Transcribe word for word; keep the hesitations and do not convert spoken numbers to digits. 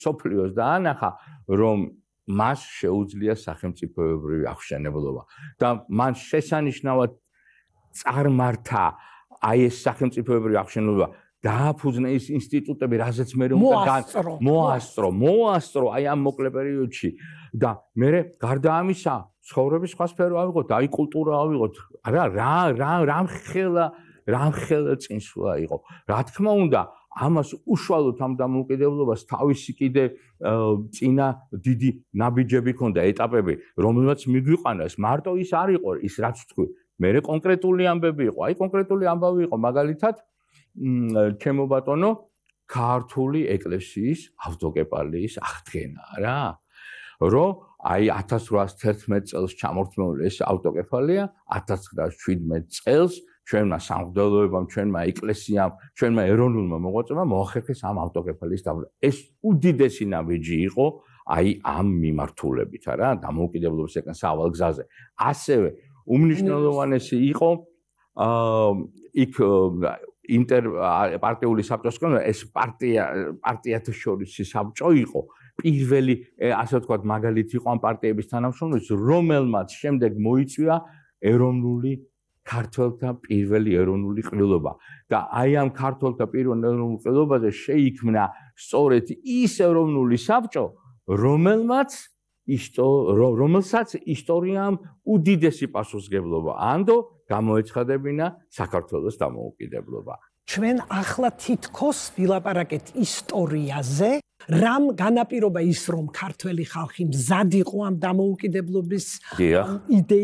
სოფლიოს დაანახა, რომ მას შეუძლია სახელმწიფოებრივი აღშენებლობა და მან შესანიშნავად წარმართა აი ეს სახელმწიფოებრივი აღშენებლობა დააფუძნა ის ინსტიტუტები, რაზეც მე მოასწრო, მოასწრო, მოასწრო აი ამ მოკლე პერიოდში და მე გარდა ამისა ცხოვრების სხვა სფერო ავიღოთ, აი კულტურა ავიღოთ, რა რა რა რამხელა რამხელა წინსვლა იყო. რა თქმა უნდა, ამას უშუალოდ ამ დამოუკიდებლობას თავისი კიდე წინა დიდი ნაბიჯები ჰქონდა, ეტაპები, რომელსაც მიგვიყვანას. მარტო ის არ იყო, ის რაც თქვი. მე კონკრეტული ამბები იყო. აი კონკრეტული ამბავი იყო, მაგალითად, ჩემო ბატონო, ქართული ეკლესიის ავტოკეფალიის აღდგენა რა. რომ აი ათას რვაას თერთმეტ წელს ჩამორთმეული ეს ავტოკეფალია, ათას ცხრაას შვიდმეტ წელს ჩვენმა სამღვდელოებამ, ჩვენმა ეკლესიამ, ჩვენმა ეროვნულმა მოღვაწეებმა მოახერხეს ამ ავტოკეფალიის დაბლა. ეს უდიდესი ნაბიჯი იყო აი ამ მიმართულებით რა, დამოუკიდებლობის ეკან სავალ გზაზე. ასევე უმნიშვნელოვანესი იყო აა იქ ინტერ პარტიული საბჭოს კანონი, ეს პარტია პარტიათა შორისი საბჭო იყო. პირველი, ასე ვთქვათ, მაგალითი იყო ამ პარტიების თანამშრომლობის, რომელმაც შემდეგ მოიწვია ეროვნული ქართველთა პირველი ეროვნული ყრილობა და აი ამ ქართველთა პირველ ეროვნულ ყრილობაზე შეიქმნა სწორედ ის ეროვნული საბჭო, რომელმაც რომელსაც ისტორიამ უდიდესი პასუხისმგებლობა ანდო გამოეცხადებინა საქართველოს დამოუკიდებლობა. ჩვენ ახლა თითქოს ვილაპარაკეთ ისტორიაზე, რამ განაპირობა ის, რომ ქართველი ხალხი მზად იყო ამ დამოუკიდებლობის იდეის